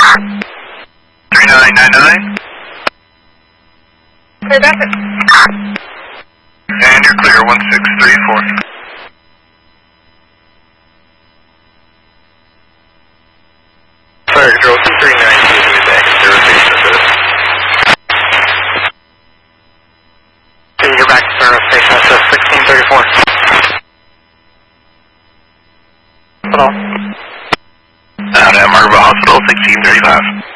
3999. Clear back. And you're clear, 1634. Fire control 239, moving back in 0 station assist. So you're back to 0 station assist, 1634. Hospital. Out at Margaret Hospital, 1635.